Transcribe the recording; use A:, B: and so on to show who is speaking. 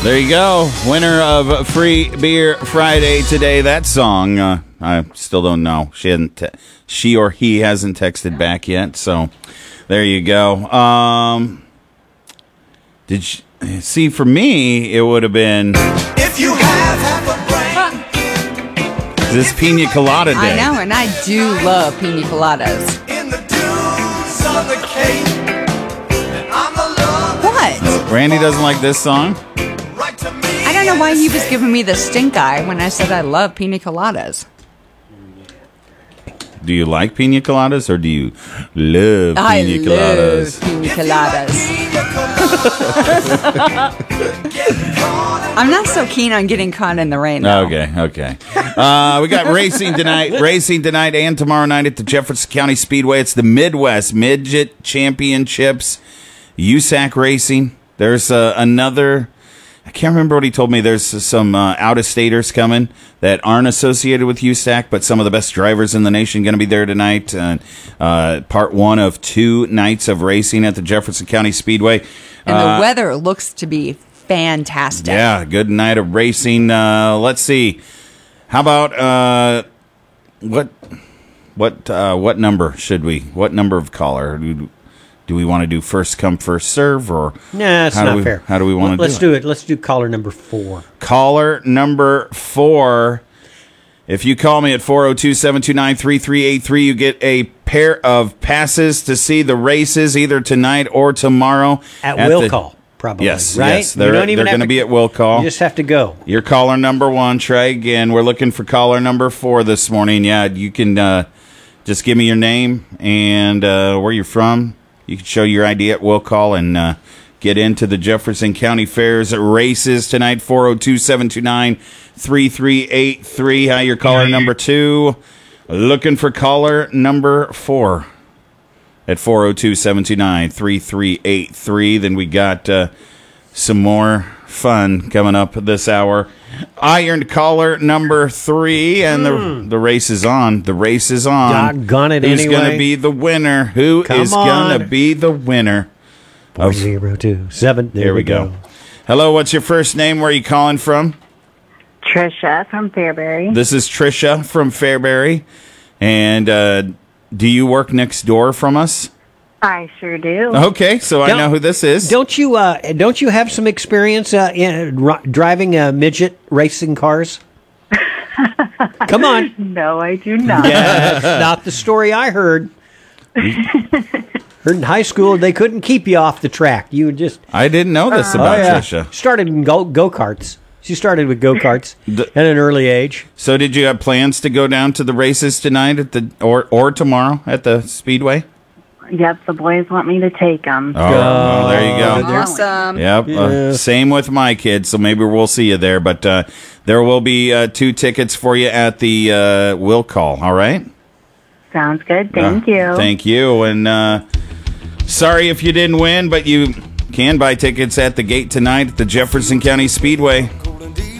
A: There you go. Winner of Free Beer Friday today. That song, I still don't know. She or he hasn't texted back yet. So there you go. See, for me, it would have been. If you have half a brain. This Pina Colada Day.
B: I know, and I do love Pina Coladas.
C: In the dunes of the Cape.
B: What?
A: Randy doesn't like this song?
B: I don't know why he was giving me the stink eye when I said I love Pina Coladas.
A: Do you like Pina Coladas or do you love Pina Coladas?
B: I love Pina Coladas. I'm not so keen on getting caught in the rain, though.
A: Okay. We got racing tonight and tomorrow night at the Jefferson County Speedway. It's the Midwest Midget Championships, USAC Racing. There's another... I can't remember what he told me. There's some out-of-staters coming that aren't associated with USAC, but some of the best drivers in the nation going to be there tonight. Part one of 2 nights of racing at the Jefferson County Speedway.
B: And the weather looks to be fantastic.
A: Yeah, good night of racing. Let's see. How about what number should we? What number of caller? Do we want to do first come, first serve, or
D: nah? It's not fair.
A: How do we want to
D: Let's do it? Let's do caller number 4.
A: Caller number 4. If you call me at 402-729-3383, you get a pair of passes to see the races either tonight or tomorrow.
D: At will call, probably.
A: Yes,
D: right?
A: yes. They're going to be at will call.
D: You just have to go.
A: You're caller number 1. Try again. We're looking for caller number 4 this morning. Yeah, you can just give me your name and where you're from. You can show your ID at will call and get into the Jefferson County Fair's races tonight. 402-729-3383. Hi, you're caller number 2. Looking for caller number 4 at 402-729-3383. Then we got some more fun coming up this hour. Ironed caller number 3, and the race is on. The race is on.
D: Doggone it,
A: Who's
D: anyway.
A: going to be the winner? Who is going to be the winner?
D: 402-7.
A: There we go. Hello, what's your first name? Where are you calling from?
E: Trisha from Fairbury.
A: This is Trisha from Fairbury. And do you work next door from us?
E: I sure do.
A: Okay, so I know who this is.
D: Don't you have some experience in driving midget racing cars? Come on.
E: No, I do not.
D: Yeah, that's not the story I heard. Heard in high school they couldn't keep you off the track. You just...
A: I didn't know this about Trisha.
D: Started in go-karts. She started with go-karts at an early age.
A: So did you have plans to go down to the races tonight at the or tomorrow at the Speedway?
E: Yep, the boys want me to take them.
A: Oh, well, there you go.
B: Awesome.
A: Yep. Same with my kids, so maybe we'll see you there. But there will be 2 tickets for you at the will call, all right?
E: Sounds good. Thank you.
A: Thank you. And sorry if you didn't win, but you can buy tickets at the gate tonight at the Jefferson County Speedway.